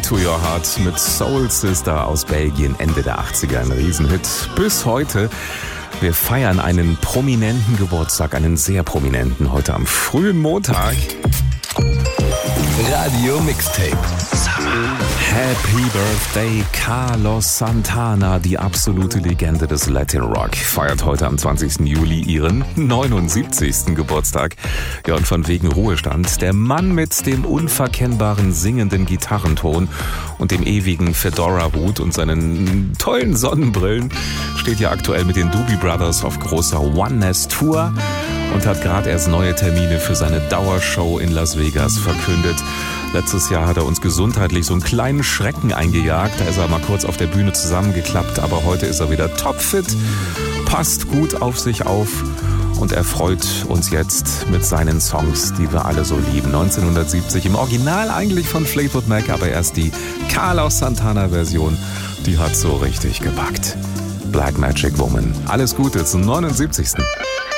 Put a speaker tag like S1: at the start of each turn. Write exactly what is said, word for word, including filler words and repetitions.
S1: to Your Heart mit Soul Sister aus Belgien, Ende der achtziger, ein Riesenhit. Bis heute. Wir feiern einen prominenten Geburtstag, einen sehr prominenten, heute am frühen Montag.
S2: Radio Mixtape.
S1: Happy Birthday, Carlos Santana, die absolute Legende des Latin Rock, feiert heute am zwanzigsten Juli ihren neunundsiebzigsten Geburtstag. Ja, und von wegen Ruhestand. Der Mann mit dem unverkennbaren singenden Gitarrenton und dem ewigen Fedora-Hut und seinen tollen Sonnenbrillen steht ja aktuell mit den Doobie Brothers auf großer Oneness-Tour und hat gerade erst neue Termine für seine Dauershow in Las Vegas verkündet. Letztes Jahr hat er uns gesundheitlich so einen kleinen Schrecken eingejagt. Da ist er mal kurz auf der Bühne zusammengeklappt, aber heute ist er wieder topfit, passt gut auf sich auf und erfreut uns jetzt mit seinen Songs, die wir alle so lieben. neunzehnhundertsiebzig im Original eigentlich von Fleetwood Mac, aber erst die Carlos Santana-Version, die hat so richtig gepackt. Black Magic Woman. Alles Gute zum neunundsiebzigsten